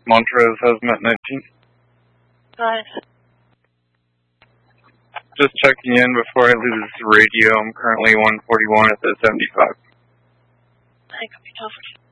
Montrez has met 19. Got it. Just checking in before I lose radio. I'm currently 141 at the 75. I copy.